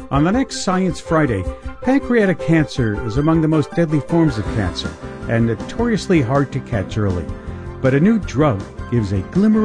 On the next Science Friday, pancreatic cancer is among the most deadly forms of cancer and notoriously hard to catch early. But a new drug gives a glimmer